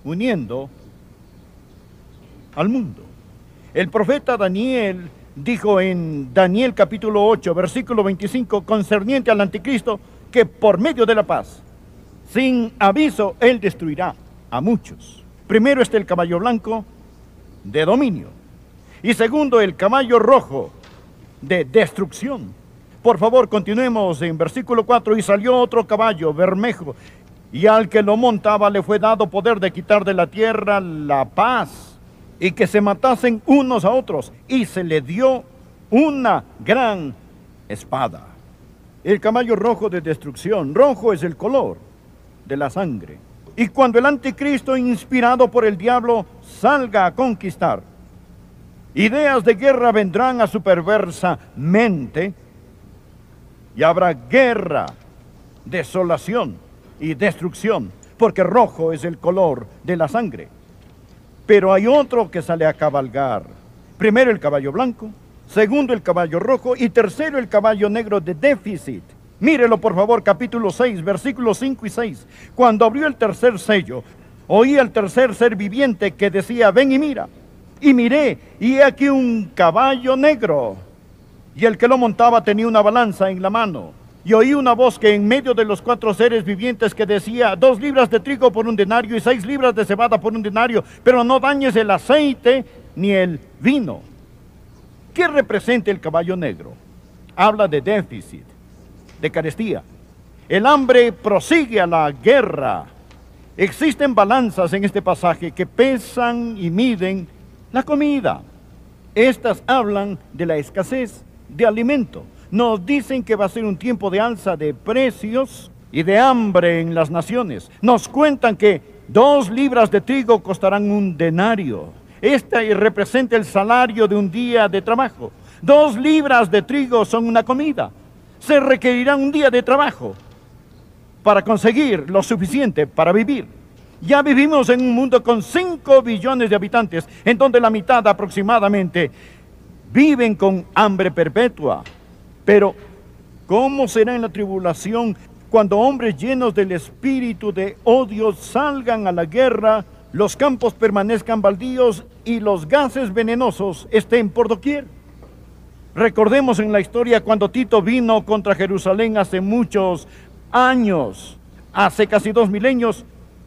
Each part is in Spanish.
uniendo al mundo. El profeta Daniel dijo en Daniel capítulo 8, versículo 25, concerniente al anticristo, que por medio de la paz, sin aviso, él destruirá a muchos. Primero está el caballo blanco de dominio y segundo el caballo rojo de destrucción. Por favor, continuemos en versículo 4. Y salió otro caballo bermejo, y al que lo montaba le fue dado poder de quitar de la tierra la paz, y que se matasen unos a otros, y se le dio una gran espada. El caballo rojo de destrucción, rojo es el color de la sangre. Y cuando el anticristo, inspirado por el diablo, salga a conquistar, ideas de guerra vendrán a su perversa mente, y habrá guerra, desolación y destrucción, porque rojo es el color de la sangre. Pero hay otro que sale a cabalgar. Primero el caballo blanco, segundo el caballo rojo y tercero el caballo negro de déficit. Mírelo por favor, capítulo 6, versículos 5 y 6. Cuando abrió el tercer sello, oí al tercer ser viviente que decía, ven y mira. Y miré, y he aquí un caballo negro, y el que lo montaba tenía una balanza en la mano. Y oí una voz que en medio de los cuatro seres vivientes que decía, 2 libras de trigo por un denario y 6 libras de cebada por un denario, pero no dañes el aceite ni el vino. ¿Qué representa el caballo negro? Habla de déficit, de carestía. El hambre prosigue a la guerra. Existen balanzas en este pasaje que pesan y miden la comida. Estas hablan de la escasez de alimento. Nos dicen que va a ser un tiempo de alza de precios y de hambre en las naciones. Nos cuentan que 2 libras de trigo costarán un denario. Esta representa el salario de un día de trabajo. 2 libras de trigo son una comida. Se requerirá un día de trabajo para conseguir lo suficiente para vivir. Ya vivimos en un mundo con 5 billones de habitantes, en donde la mitad aproximadamente viven con hambre perpetua. Pero, ¿cómo será en la tribulación cuando hombres llenos del espíritu de odio salgan a la guerra, los campos permanezcan baldíos y los gases venenosos estén por doquier? Recordemos en la historia cuando Tito vino contra Jerusalén hace muchos años, hace casi 2 milenios,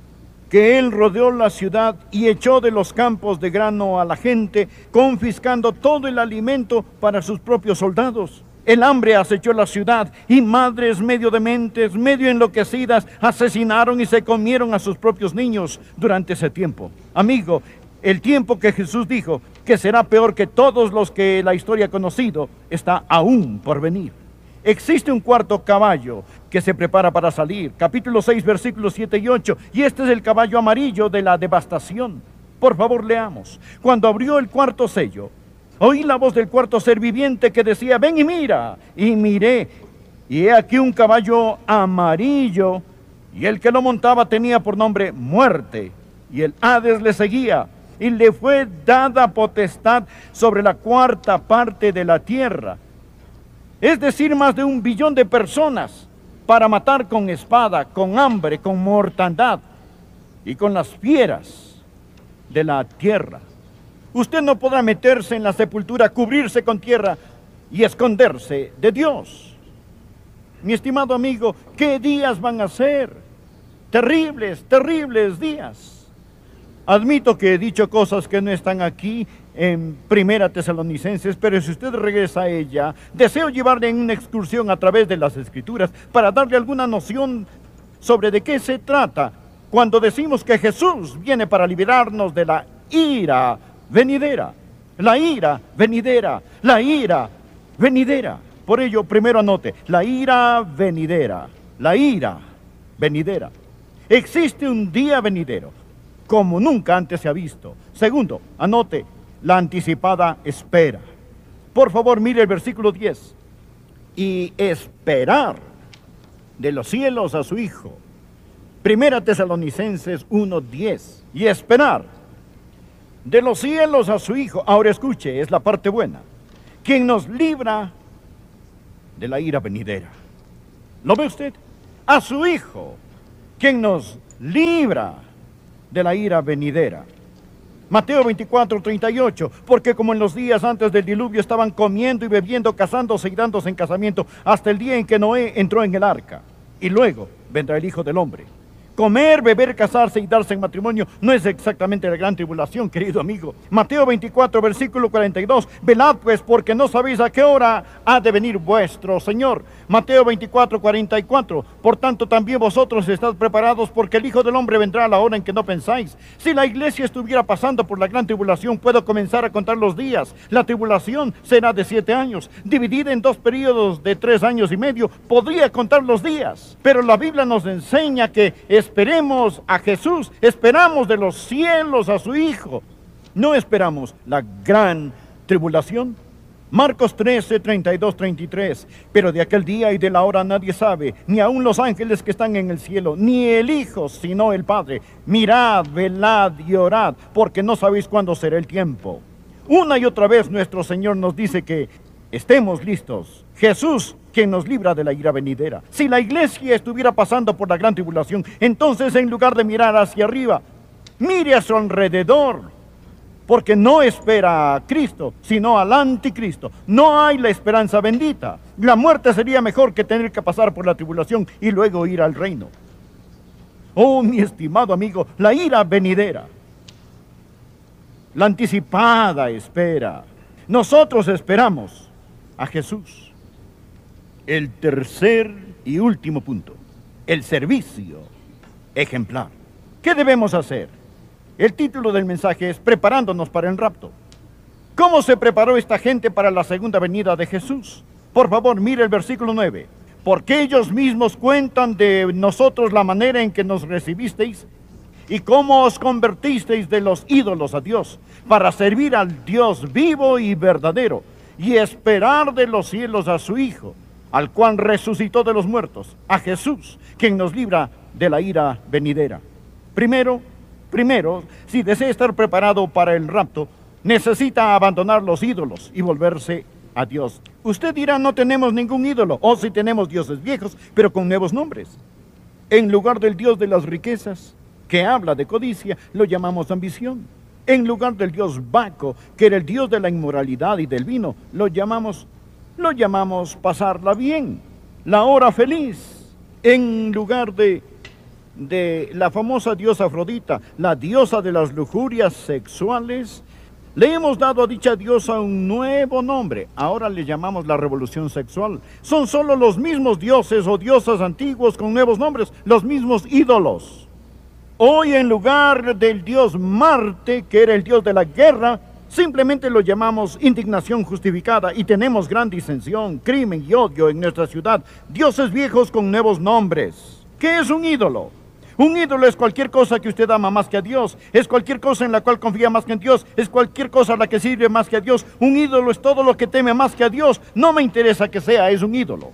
que él rodeó la ciudad y echó de los campos de grano a la gente, confiscando todo el alimento para sus propios soldados. El hambre acechó la ciudad y madres medio dementes, medio enloquecidas, asesinaron y se comieron a sus propios niños durante ese tiempo. Amigo, el tiempo que Jesús dijo que será peor que todos los que la historia ha conocido está aún por venir. Existe un cuarto caballo que se prepara para salir. Capítulo 6, versículos 7 y 8. Y este es el caballo amarillo de la devastación. Por favor, leamos. Cuando abrió el cuarto sello, oí la voz del cuarto ser viviente que decía, ven y mira. Y miré, y he aquí un caballo amarillo, y el que lo montaba tenía por nombre Muerte, y el Hades le seguía, y le fue dada potestad sobre la 1/4 parte de la tierra, es decir, más de 1 billón de personas, para matar con espada, con hambre, con mortandad y con las fieras de la tierra. Usted no podrá meterse en la sepultura, cubrirse con tierra y esconderse de Dios. Mi estimado amigo, ¿qué días van a ser? Terribles, terribles días. Admito que he dicho cosas que no están aquí en Primera Tesalonicenses, pero si usted regresa a ella, deseo llevarle en una excursión a través de las Escrituras para darle alguna noción sobre de qué se trata cuando decimos que Jesús viene para liberarnos de la ira venidera. La ira venidera, la ira venidera. Por ello, primero anote, la ira venidera, la ira venidera. Existe un día venidero como nunca antes se ha visto. Segundo, anote, la anticipada espera. Por favor, mire el versículo 10. Y esperar de los cielos a su Hijo. Primera Tesalonicenses 1:10. Y esperar de los cielos a su Hijo. Ahora escuche, es la parte buena. Quien nos libra de la ira venidera. ¿Lo ve usted? A su Hijo, quien nos libra de la ira venidera. Mateo 24:38, porque como en los días antes del diluvio estaban comiendo y bebiendo, casándose y dándose en casamiento, hasta el día en que Noé entró en el arca. Y luego vendrá el Hijo del Hombre. Comer, beber, casarse y darse en matrimonio no es exactamente la gran tribulación, querido amigo. Mateo 24, versículo 42. Velad pues, porque no sabéis a qué hora ha de venir vuestro Señor. Mateo 24, 44. Por tanto, también vosotros estad preparados, porque el Hijo del Hombre vendrá a la hora en que no pensáis. Si la iglesia estuviera pasando por la gran tribulación, puedo comenzar a contar los días. La tribulación será de 7 años. Dividida en 2 periodos de 3 años y medio, podría contar los días. Pero la Biblia nos enseña que esperemos a Jesús, esperamos de los cielos a su Hijo. No esperamos la gran tribulación. Marcos 13, 32, 33. Pero de aquel día y de la hora nadie sabe, ni aun los ángeles que están en el cielo, ni el Hijo, sino el Padre. Mirad, velad y orad, porque no sabéis cuándo será el tiempo. Una y otra vez nuestro Señor nos dice que estemos listos. Jesús, quien nos libra de la ira venidera. Si la iglesia estuviera pasando por la gran tribulación, entonces en lugar de mirar hacia arriba, mire a su alrededor, porque no espera a Cristo, sino al anticristo. No hay la esperanza bendita. La muerte sería mejor que tener que pasar por la tribulación y luego ir al reino. Oh, mi estimado amigo, la ira venidera, la anticipada espera. Nosotros esperamos a Jesús. El tercer y último punto, el servicio ejemplar. ¿Qué debemos hacer? El título del mensaje es Preparándonos para el rapto. ¿Cómo se preparó esta gente para la segunda venida de Jesús? Por favor, mire el versículo 9. Porque ellos mismos cuentan de nosotros la manera en que nos recibisteis y cómo os convertisteis de los ídolos a Dios, para servir al Dios vivo y verdadero, y esperar de los cielos a su Hijo, al cual resucitó de los muertos, a Jesús, quien nos libra de la ira venidera. Primero, si desea estar preparado para el rapto, necesita abandonar los ídolos y volverse a Dios. Usted dirá, no tenemos ningún ídolo, o si tenemos dioses viejos, pero con nuevos nombres. En lugar del Dios de las riquezas, que habla de codicia, lo llamamos ambición. En lugar del Dios Baco, que era el Dios de la inmoralidad y del vino, lo llamamos pasarla bien, la hora feliz. En lugar de la famosa diosa Afrodita, la diosa de las lujurias sexuales, le hemos dado a dicha diosa un nuevo nombre. Ahora le llamamos la revolución sexual. Son solo los mismos dioses o diosas antiguos con nuevos nombres, los mismos ídolos. Hoy, en lugar del dios Marte, que era el dios de la guerra, simplemente lo llamamos indignación justificada, y tenemos gran disensión, crimen y odio en nuestra ciudad. Dioses viejos con nuevos nombres. ¿Qué es un ídolo? Un ídolo es cualquier cosa que usted ama más que a Dios. Es cualquier cosa en la cual confía más que en Dios. Es cualquier cosa a la que sirve más que a Dios. Un ídolo es todo lo que teme más que a Dios. No me interesa que sea, es un ídolo.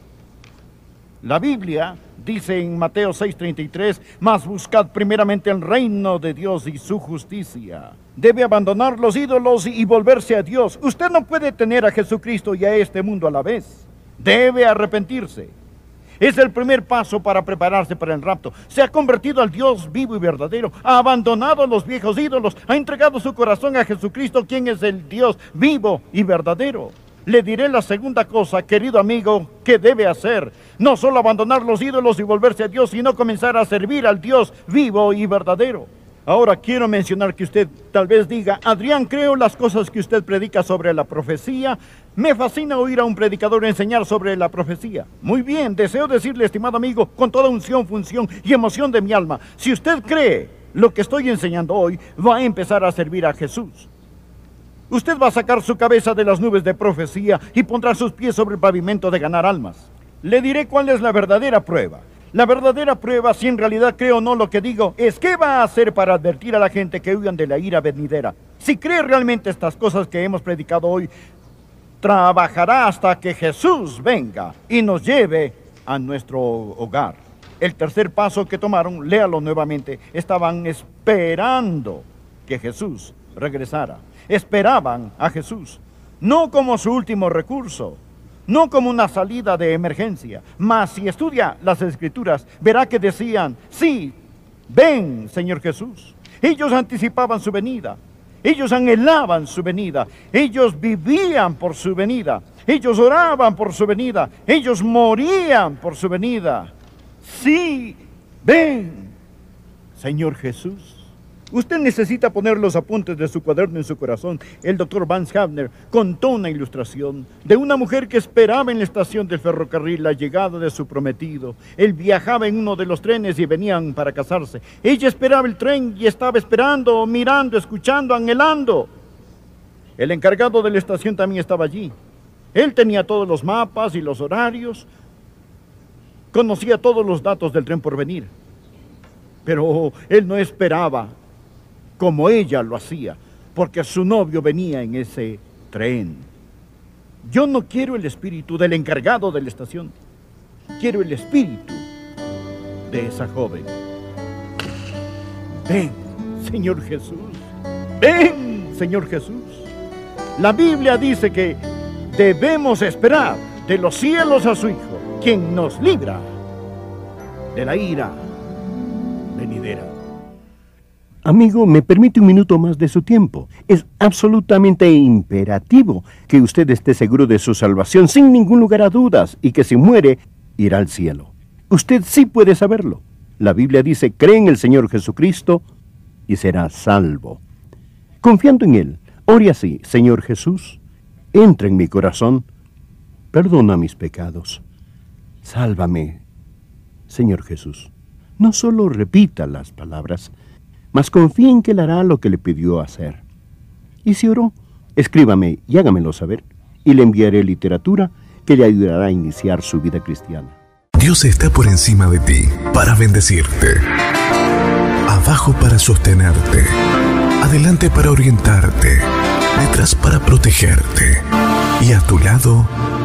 La Biblia dice en Mateo 6:33, mas buscad primeramente el reino de Dios y su justicia. Debe abandonar los ídolos y volverse a Dios. Usted no puede tener a Jesucristo y a este mundo a la vez. Debe arrepentirse. Es el primer paso para prepararse para el rapto. Se ha convertido al Dios vivo y verdadero. Ha abandonado a los viejos ídolos. Ha entregado su corazón a Jesucristo, quien es el Dios vivo y verdadero. Le diré la segunda cosa, querido amigo, que debe hacer. No solo abandonar los ídolos y volverse a Dios, sino comenzar a servir al Dios vivo y verdadero. Ahora quiero mencionar que usted tal vez diga, Adrián, creo las cosas que usted predica sobre la profecía. Me fascina oír a un predicador enseñar sobre la profecía. Muy bien, deseo decirle, estimado amigo, con toda unción, función y emoción de mi alma, si usted cree lo que estoy enseñando hoy, va a empezar a servir a Jesús. Usted va a sacar su cabeza de las nubes de profecía y pondrá sus pies sobre el pavimento de ganar almas. Le diré cuál es la verdadera prueba. La verdadera prueba, si en realidad creo o no lo que digo, es qué va a hacer para advertir a la gente que huyan de la ira venidera. Si cree realmente estas cosas que hemos predicado hoy, trabajará hasta que Jesús venga y nos lleve a nuestro hogar. El tercer paso que tomaron, léalo nuevamente, estaban esperando que Jesús regresara. Esperaban a Jesús, no como su último recurso, no como una salida de emergencia, mas si estudia las Escrituras, verá que decían, sí, ven, Señor Jesús. Ellos anticipaban su venida. Ellos anhelaban su venida. Ellos vivían por su venida. Ellos oraban por su venida. Ellos morían por su venida. Sí, ven, Señor Jesús. Usted necesita poner los apuntes de su cuaderno en su corazón. El doctor Vance Havner contó una ilustración de una mujer que esperaba en la estación del ferrocarril la llegada de su prometido. Él viajaba en uno de los trenes y venían para casarse. Ella esperaba el tren y estaba esperando, mirando, escuchando, anhelando. El encargado de la estación también estaba allí. Él tenía todos los mapas y los horarios. Conocía todos los datos del tren por venir. Pero él no esperaba como ella lo hacía, porque su novio venía en ese tren. Yo no quiero el espíritu del encargado de la estación. Quiero el espíritu de esa joven. Ven, Señor Jesús. Ven, Señor Jesús. La Biblia dice que debemos esperar de los cielos a su Hijo, quien nos libra de la ira venidera. Amigo, ¿me permite un minuto más de su tiempo? Es absolutamente imperativo que usted esté seguro de su salvación sin ningún lugar a dudas y que si muere, irá al cielo. Usted sí puede saberlo. La Biblia dice, cree en el Señor Jesucristo y será salvo. Confiando en Él, ore así: Señor Jesús, entra en mi corazón, perdona mis pecados, sálvame, Señor Jesús. No solo repita las palabras, mas confíe en que Él hará lo que le pidió hacer. Y si oró, escríbame y hágamelo saber, y le enviaré literatura que le ayudará a iniciar su vida cristiana. Dios está por encima de ti para bendecirte, abajo para sostenerte, adelante para orientarte, detrás para protegerte, y a tu lado